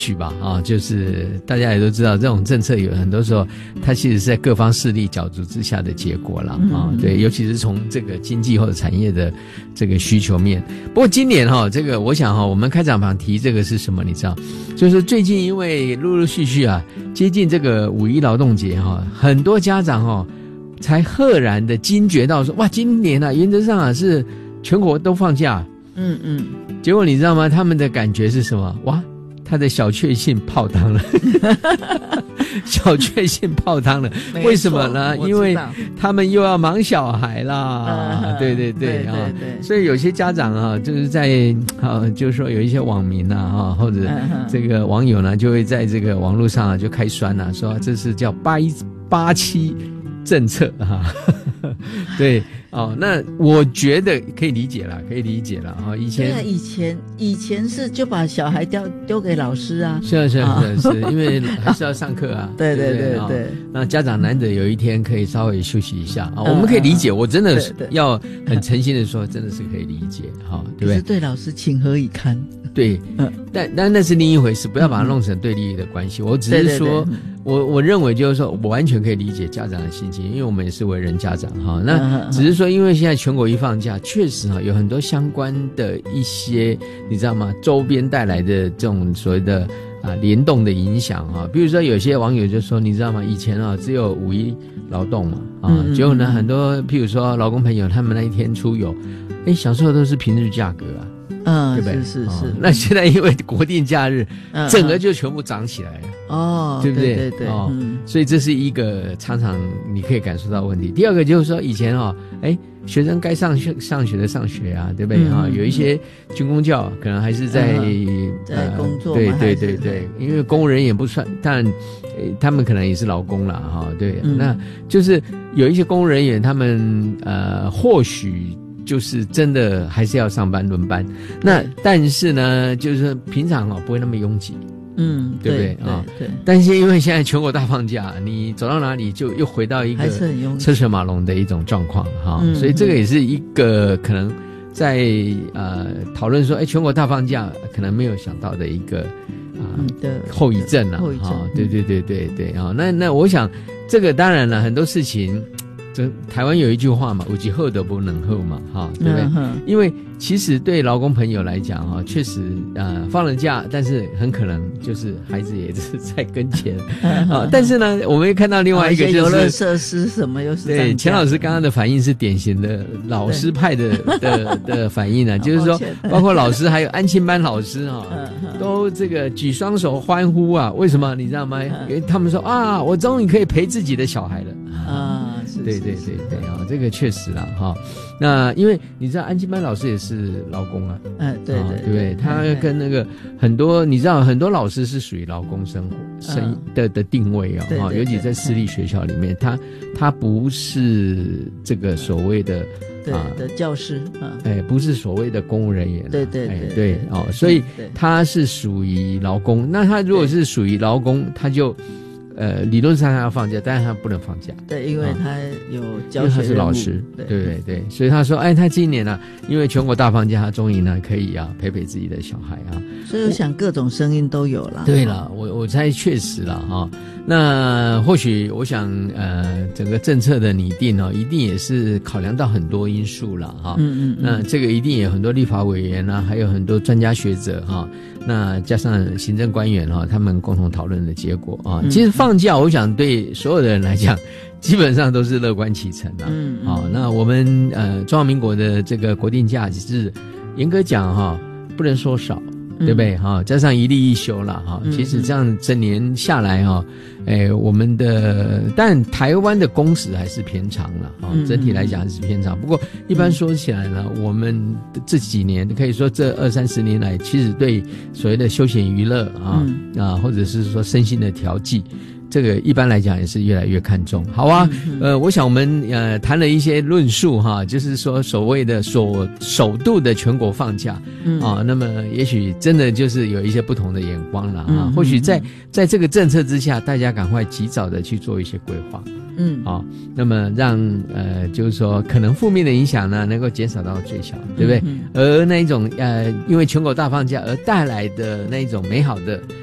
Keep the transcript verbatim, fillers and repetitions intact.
许吧啊，就是大家也都知道，这种政策有很多时候，它其实是在各方势力角逐之下的结果啦啊。对，尤其是从这个经济或者产业的这个需求面。不过今年哈，这个我想哈，我们开场旁提这个是什么？你知道，就是最近因为陆陆续续啊，接近这个五一劳动节哈，很多家长哈才赫然的惊觉到说，哇，今年啊，原则上啊是全国都放假。嗯嗯。结果你知道吗？他们的感觉是什么？哇！他的小确幸泡汤了，小确幸泡汤了。为什么呢？因为他们又要忙小孩啦。嗯、对对对啊，对对对，所以有些家长啊，就是在啊，就是说有一些网民呐啊，或者这个网友呢，就会在这个网络上啊就开酸呐、啊，说这是叫八一八七政策哈。对。哦，那我觉得可以理解啦，可以理解啦。哈、哦，以前对啊，以前以前是就把小孩丢丢给老师啊， 是啊是啊是啊是，因为还是要上课啊。 对对对 对, 对、哦， 那家长难得有一天可以稍微休息一下啊、哦，我们可以理解。我真的是要很诚心的说，真的是可以理解哈、哦，对不对？ 是对老师情何以堪？ 对，嗯，但但那是另一回事，不要把它弄成对立的关系。我只是说，对对对我我认为就是说，我完全可以理解家长的心情，因为我们也是为人家长哈。那只是说，因为现在全国一放假，确实哈有很多相关的一些，你知道吗？周边带来的这种所谓的啊联动的影响哈。比如说，有些网友就说，你知道吗？以前啊只有五一劳动嘛啊，结果呢很多譬如说劳工朋友他们那一天出游，哎享受的都是平日价格啊。 嗯， 对不对？ 是是是、 哦。那现在因为国定假日，嗯、整个就全部涨起来了。 哦， 对不对？ 对对对。 哦、 嗯， 所以这是一个常常你可以感受到问题。第二个就是说，以前哦，哎，学生该上学上学的上学啊，对不对？啊、嗯，有一些军公教可能还是在、 嗯、在工作、 呃，对对对对，因为公务人也不算，但、呃、他们可能也是劳工啦，哈、哦，对、嗯，那就是有一些公务人员，他们呃，或许。就是真的还是要上班轮班，那但是呢，就是平常哦不会那么拥挤， 嗯， 对不对啊？ 对。 但是因为现在全国大放假，你走到哪里就又回到一个车水马龙的一种状况哈，所以这个也是一个可能在呃讨论说，哎，全国大放假可能没有想到的一个啊、呃、后遗症啊，哈，对对对对对啊，那那我想这个当然了，很多事情。这台湾有一句话嘛，有一后的不能后嘛，哈，对不对？嗯、因为其实对劳工朋友来讲，哈，确实呃放了假，但是很可能就是孩子也是在跟前啊。但是呢，我们也看到另外一个就是游乐设施什么又是对钱老师刚刚的反应是典型的老师派的的的反应呢、啊，就是说，包括老师还有安亲班老师哈、啊，都这个举双手欢呼啊！为什么你知道吗？因为他们说啊，我终于可以陪自己的小孩了啊。 对对对对啊、哦，这个确实啦哈。那因为你知道安亲班老师也是劳工啊， 嗯，对对、哦、 对不对？他跟那个很多你知道很多老师是属于劳工生活生的的定位哦，哈，尤其在私立学校里面，他他不是这个所谓的对的教师啊， 哎，不是所谓的公务人员， 对对对对对哦，所以他是属于劳工。那他如果是属于劳工，他就。呃，理论上他要放假，但是他不能放假。 对，因为他有教学任务，因为他是老师，对对 对, 对，所以他说，哎，他今年呢、啊，因为全国大放假，他终于呢可以啊陪陪自己的小孩啊。 所以我想各种声音都有了。 对了，我我猜确实了哈。那或许我想，呃，整个政策的拟定哦，一定也是考量到很多因素了哈。嗯嗯。那这个一定有很多立法委员啊，还有很多专家学者哈。那加上行政官员哈，他们共同讨论的结果啊，其实放假，我想对所有的人来讲，基本上都是乐观其成啊。嗯，好，那我们呃中华民国的这个国定假日，严格讲哈，不能说少。对不对哈？加上一例一休了哈，其实这样整年下来哈，哎，我们的但台湾的工时还是偏长了哈，整体来讲还是偏长。不过一般说起来呢，我们这几年可以说这二三十年来，其实对所谓的休闲娱乐啊啊，或者是说身心的调剂。这个一般来讲也是越来越看重，好啊，呃，我想我们呃谈了一些论述哈，就是说所谓的所首度的全国放假，嗯啊，那么也许真的就是有一些不同的眼光了啊，或许在在这个政策之下，大家赶快及早的去做一些规划，嗯，啊，那么让呃就是说可能负面的影响呢能够减少到最小，对不对？而那一种呃因为全国大放假而带来的那一种美好的